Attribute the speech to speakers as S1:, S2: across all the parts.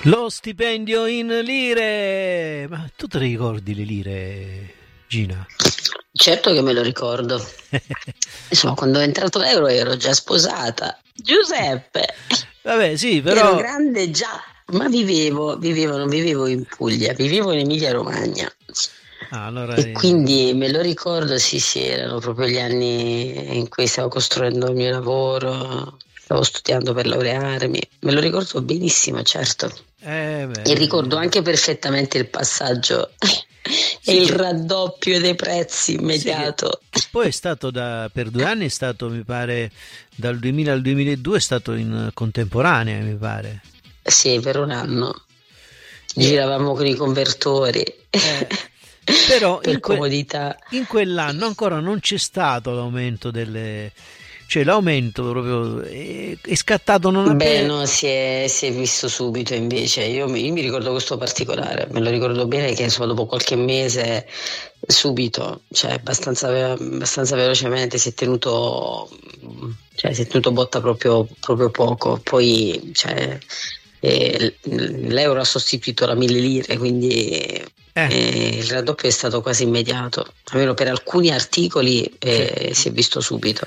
S1: Lo stipendio in lire. Ma tu te le ricordi le lire, Gina?
S2: Certo che me lo ricordo. Insomma, quando è entrato l'euro ero già sposata. Giuseppe!
S1: Vabbè, sì, però...
S2: Ero grande già, ma non vivevo in Puglia, vivevo in Emilia Romagna.
S1: allora,
S2: E quindi me lo ricordo, sì, erano proprio gli anni in cui stavo costruendo il mio lavoro, stavo studiando per laurearmi. Me lo ricordo benissimo, certo. E ricordo anche perfettamente il passaggio e il raddoppio dei prezzi immediato.
S1: Sì, che poi è stato per 2 anni, è stato, mi pare, dal 2000 al 2002 è stato in contemporanea, mi pare.
S2: Sì, per un anno. Giravamo con i convertori.
S1: Però
S2: per comodità.
S1: In quell'anno ancora non c'è stato l'aumento delle... Cioè l'aumento proprio è scattato non appena...
S2: Beh, no, si è visto subito invece. Io mi ricordo questo particolare, me lo ricordo bene che insomma, dopo qualche mese subito, cioè abbastanza velocemente si è tenuto botta proprio poco. Poi l'euro ha sostituito la 1.000 lire, quindi il raddoppio è stato quasi immediato, almeno per alcuni articoli si è visto subito.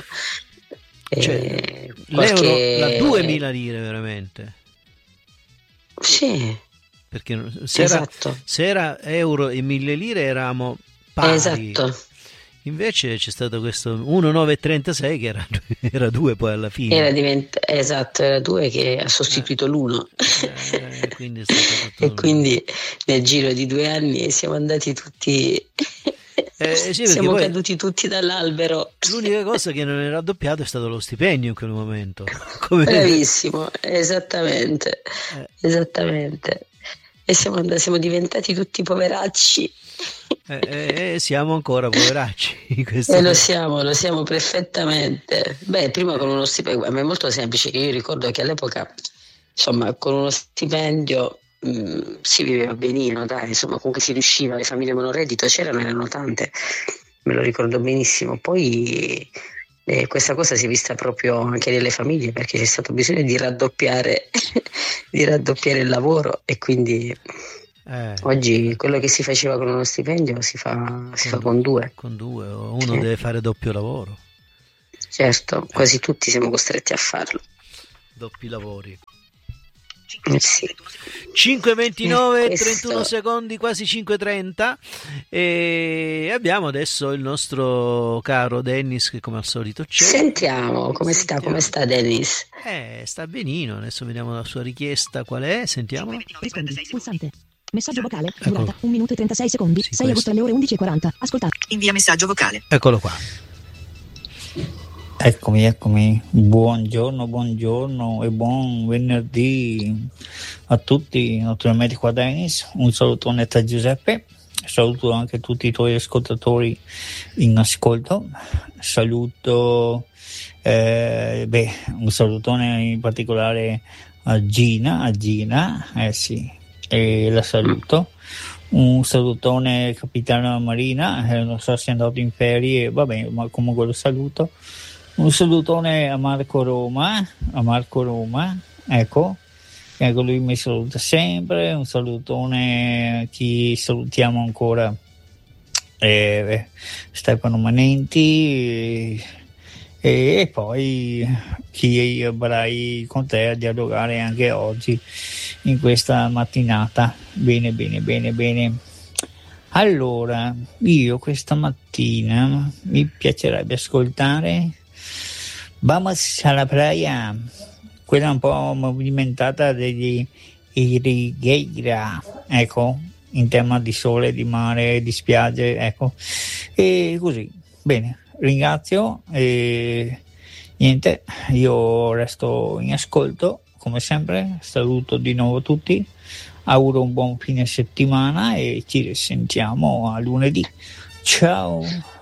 S1: L'euro da 2.000 lire veramente.
S2: Sì,
S1: perché se era euro e 1.000 lire eravamo pari.
S2: Esatto.
S1: Invece c'è stato questo 1,936 che era 2 poi alla fine.
S2: Era 2 che ha sostituito l'1.
S1: Quindi è stato tutto
S2: e quindi nel giro di 2 anni siamo andati tutti...
S1: sì,
S2: siamo caduti tutti dall'albero.
S1: L'unica cosa che non è raddoppiato è stato lo stipendio in quel momento.
S2: Bravissimo, esattamente. E siamo diventati tutti poveracci.
S1: Siamo ancora poveracci.
S2: Lo siamo perfettamente. Beh, prima con uno stipendio, ma è molto semplice, che io ricordo che all'epoca, insomma, con uno stipendio si viveva benino, dai, insomma, comunque si riusciva, le famiglie monoreddito erano tante, me lo ricordo benissimo. Poi questa cosa si è vista proprio anche nelle famiglie, perché c'è stato bisogno di raddoppiare il lavoro, e quindi oggi quello che si faceva con uno stipendio si fa con 2.
S1: Con 2, o uno deve fare doppio lavoro.
S2: Certo, quasi tutti siamo costretti a farlo.
S1: Doppi lavori.
S2: Sì.
S1: 5:29, 31 secondi, quasi 5:30, e abbiamo adesso il nostro caro Dennis che come al solito c'è.
S2: Sentiamo come sta Dennis.
S1: Sta benino, adesso vediamo la sua richiesta qual è, sentiamola.
S3: Rispondi, pulsante. Messaggio vocale, durata 1 minuto e 36 secondi, 6 agosto alle ore 11:40. Ascoltate.
S4: Invia messaggio vocale.
S1: Eccolo qua.
S5: Eccomi. Buongiorno e buon venerdì a tutti. Naturalmente qua Dennis, un salutone da Giuseppe, saluto anche tutti i tuoi ascoltatori in ascolto, saluto un salutone in particolare a Gina, sì, e la saluto. Un salutone capitano Marina, non so se è andato in ferie, vabbè, ma comunque lo saluto. Un salutone a Marco Roma, ecco, lui mi saluta sempre. Un salutone a chi salutiamo ancora, Stefano Manenti, e poi chi avrai con te a dialogare anche oggi in questa mattinata. Bene. Allora, io questa mattina mi piacerebbe ascoltare Vamos a la playa, quella un po' movimentata degli Irrigheira, ecco, in tema di sole, di mare, di spiagge, ecco, e così. Bene, ringrazio e niente, io resto in ascolto come sempre. Saluto di nuovo tutti, auguro un buon fine settimana e ci risentiamo a lunedì. Ciao.